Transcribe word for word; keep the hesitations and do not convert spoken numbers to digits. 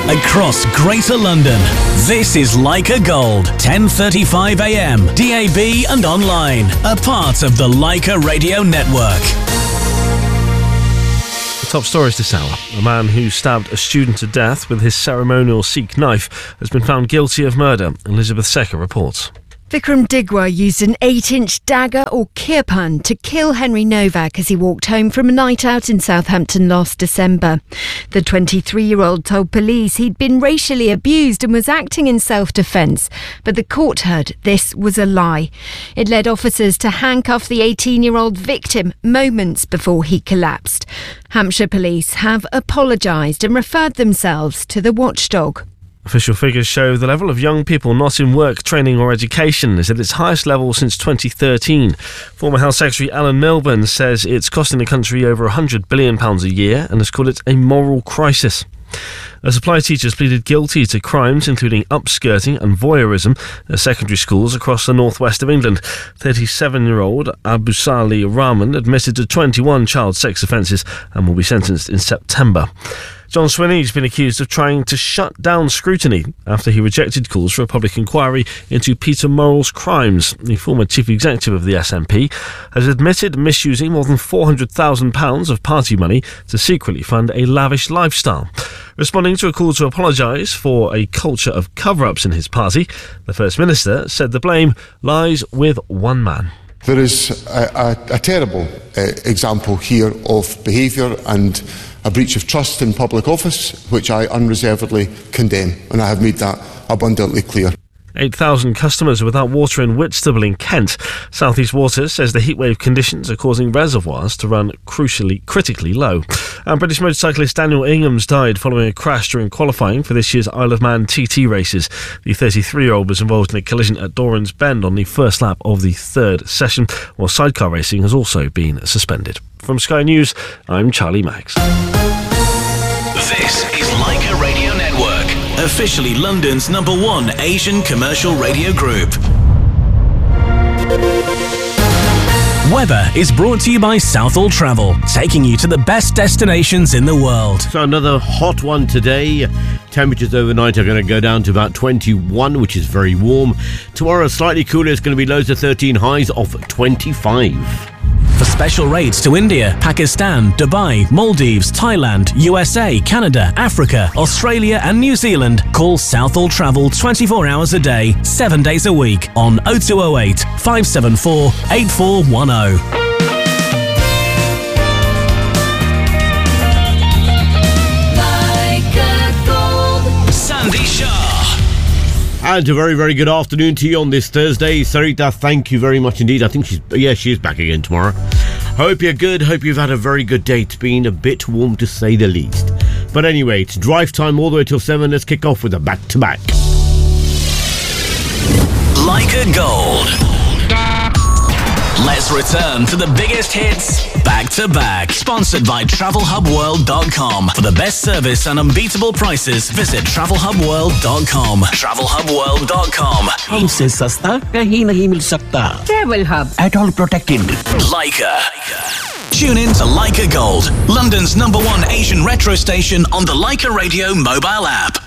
across Greater London. This is Leica Gold, ten thirty-five a m, D A B and online, a part of the Leica Radio Network. The top stories this hour. A man who stabbed a student to death with his ceremonial Sikh knife has been found guilty of murder, Elizabeth Secker reports. Vikram Digwa used an eight-inch dagger or kirpan to kill Henry Novak as he walked home from a night out in Southampton last December. The twenty-three-year-old told police he'd been racially abused and was acting in self-defence, but the court heard this was a lie. It led officers to handcuff the eighteen-year-old victim moments before he collapsed. Hampshire police have apologised and referred themselves to the watchdog. Official figures show the level of young people not in work, training or education is at its highest level since twenty thirteen. Former Health Secretary Alan Milburn says it's costing the country over one hundred billion pounds a year and has called it a moral crisis. A supply teacher has pleaded guilty to crimes including upskirting and voyeurism at secondary schools across the northwest of England. thirty-seven-year-old Abusali Rahman admitted to twenty-one child sex offences and will be sentenced in September. John Swinney has been accused of trying to shut down scrutiny after he rejected calls for a public inquiry into Peter Murrell's crimes. The former chief executive of the S N P has admitted misusing more than four hundred thousand pounds of party money to secretly fund a lavish lifestyle. Responding to a call to apologise for a culture of cover-ups in his party, the First Minister said the blame lies with one man. There is a, a, a terrible uh, example here of behaviour and a breach of trust in public office, which I unreservedly condemn, and I have made that abundantly clear. eight thousand customers are without water in Whitstable in Kent. South East Water says the heatwave conditions are causing reservoirs to run crucially, critically low. And British motorcyclist Daniel Ingham's died following a crash during qualifying for this year's Isle of Man T T races. The thirty-three-year-old was involved in a collision at Doran's Bend on the first lap of the third session, while sidecar racing has also been suspended. From Sky News, I'm Charlie Maggs. This is Leica Radio Network, officially London's number one Asian commercial radio group. Weather is brought to you by Southall Travel, taking you to the best destinations in the world. So another hot one today. Temperatures overnight are going to go down to about twenty-one, which is very warm. Tomorrow, slightly cooler. It's going to be lows of thirteen, highs of twenty-five. For special rates to India, Pakistan, Dubai, Maldives, Thailand, U S A, Canada, Africa, Australia and New Zealand, call Southall Travel twenty-four hours a day, seven days a week on oh two oh eight, five seven four, eight four one oh. Sandy Shaw. And a very, very good afternoon to you on this Thursday. Sarita, thank you very much indeed. I think she's, yeah, she is back again tomorrow. Hope you're good. Hope you've had a very good day. It's been a bit warm to say the least. But anyway, it's drive time all the way till seven. Let's kick off with a back-to-back. Leica Gold. Let's return to the biggest hits back to back. Sponsored by travel hub world dot com. For the best service and unbeatable prices, visit travel hub world dot com. travel hub world dot com. हमसे सस्ता कहीं नहीं मिल सकता. Travel Hub. At all protected. Leica. Tune in to Leica Gold, London's number one Asian retro station on the Leica Radio mobile app.